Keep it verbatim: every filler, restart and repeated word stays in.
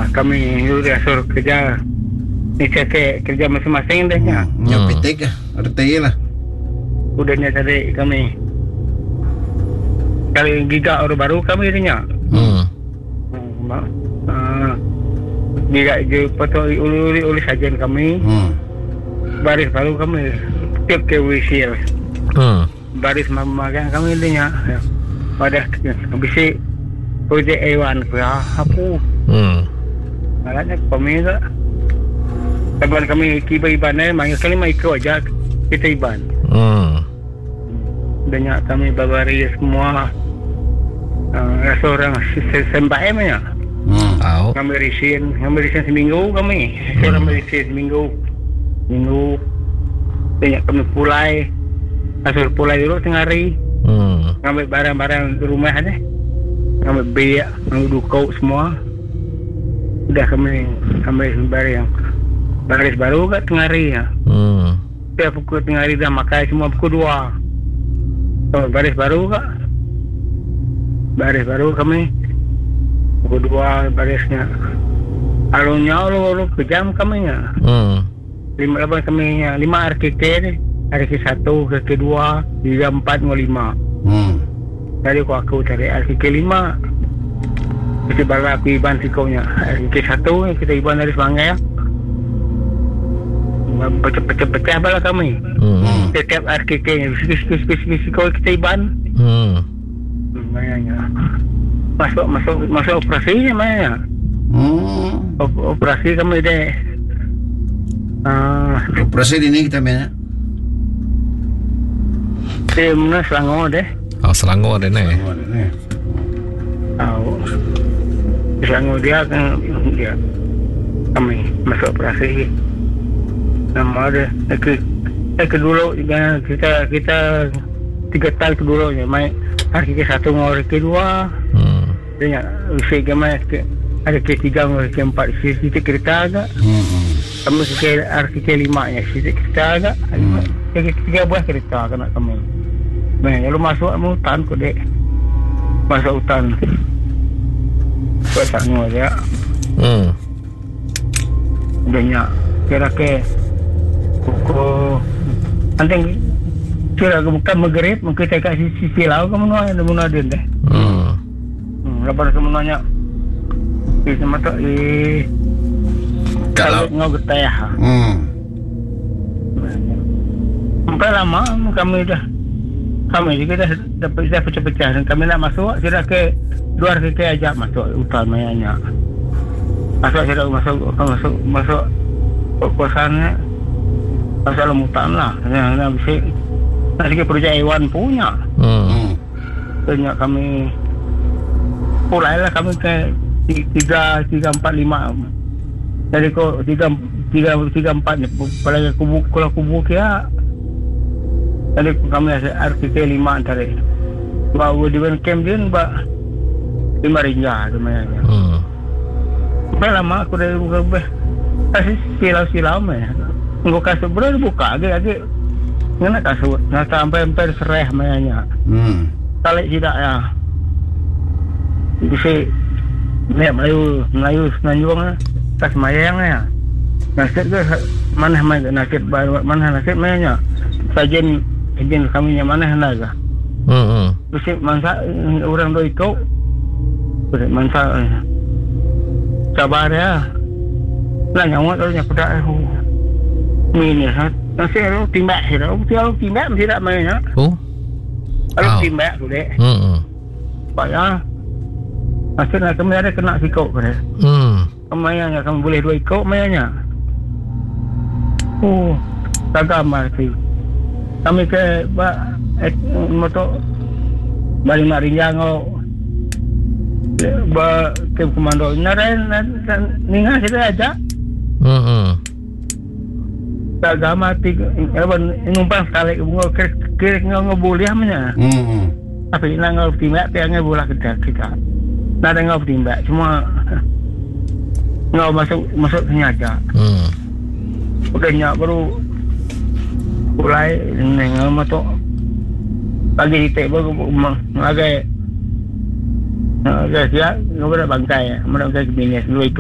kami sudah suruh kerja. Ni cakap kerja masing-masing dah nya. Hmm. Yang petik lah, R T I lah. Udahnya cari kami. Kali gigak orang baru kami ni nya. Hmm. Hmm. Uh, gigak je potong uli uli sajen kami. Hmm. Baris baru kami. Tiap ke wisil. Hmm. Baris makan kami ni nya. Pada habis projek Ewan ke aku. Hmm. Malahnya kami tak. Kapan kami iban eh, manggil kali mai ikut aja kita iban. Hmm. Banyak kami babari semua. Uh, rasa orang sembah emnya. Hmm. Au. Kami risin, kami risin seminggu kami. Seorang hmm. risin seminggu. Minggu. Banyak kami pulai. Asal pulai dulu tengah hari. Hmm. Ngambil barang-barang di rumah aja. Ngambil biak, ngambil dukau semua. Udah kami kami sembari yang baris baru kat tengah hari ya. Hmm. Setiap pukul tengah hari dah makan semua pukul dua. So, baris baru kak. Baris baru kami pukul dua barisnya. Alurnya alur kejam kami ya. Hmm. Lima lapan kami ya. Lima R K K ni. R K satu, R K dua, tiga, empat, lima. Hmm. Jadi aku aku cari R K lima. Mesti bala aku iban sikaunya. R K satu kita iban dari Semangai ya. Pecah-pecah bala kami. Hmm. Setiap R K nya sikau kita iban. Hmm. Makanya masuk masuk masuk operasinya makanya. Hmm. O- operasi kami deh. Ah, uh, Operasi ini kita mana? di mana Selangor deh. Oh, Selangor dia ni. Oh, ni. Tahu. Di Selangor dia kan dia kami masuk operasi. Nama dia ke eh kedulu juga kita kita tiga tahun kedulunya main hari ke satu dengan hari ke dua. Hmm. Dia usia kami ke hari ke tiga dengan hari ke empat sitik kereta agak. Hmm. Kami ke hari ke lima nya sitik kereta agak. Hari ke tiga buah kereta kena kami. Nah, kalau masuk hutan kau dek. Masuk hutan. Kau tak ngau dia. Hmm. Banyak. Kira ke pukul nanti kira ke bukan mengerit mungkin saya kasih sisi lau ke mana ada mana ada deh. Hmm. Hmm, lepas ke mana nya. Ini mata eh Kalau ngau getah. hmm. Sampai lama kami dah kami juga dah dapat dah pecah-pecah dan kami nak masuk kira ke luar ke aja masuk hutan mayanya. Masuk kira masuk masuk masuk kosannya. Masuk dalam hutan lah. Yang bisa nanti ke projek Ewan punya. Hmm. Banyak kami pulai lah kami ke tiga tiga empat lima. Jadi kau tiga tiga tiga empat ni. Kalau kubu kalau kubu kia. Jadi kami ada R K lima antara. Bawa di camp dia mbak lima rinja sebenarnya. Hmm. Sampai lama aku dah buka kasih silau-silau meh. Engkau kasut benar buka agak-agak. Ngena kasut. Nak sampai-sampai sereh mainnya. Hmm. Talik tidak ya. Bisa lihat Melayu, Melayu Semenanjung lah. Kas mayang ya. Nasib ke mana main nasib mana nasib mainnya. Sajen sajen kami yang mana hendak. Hmm. Bisa mangsa orang tu ikut. Bisa mangsa sabar ya. Lah nyawa tu nya kuda. Ini ha. Nasi lu timbak sira. Tiap timbak mesti tak main ya. Oh. Kalau timbak tu dek. Hmm. Payah. Asalnya kami ada kena sikok ke. Hmm. Kemayanya kamu boleh dua ikut mayanya. Oh, tak mati. Kami ke ba eh, motor balik marinjang oh. Ba ke komando naren ninga sila aja. Hmm. Tak mati. Apa numpang sekali bunga kira ngau boleh amnya. Hmm. Tapi nak ngau timbak dia ngau bola kita kita. Nak ngau timbak cuma ngau masuk masuk sengaja. Hmm. Udahnya baru mulai ngau masuk pagi hitek baru lagi lagi siap ngau ber bangkai, mereka ke bini dua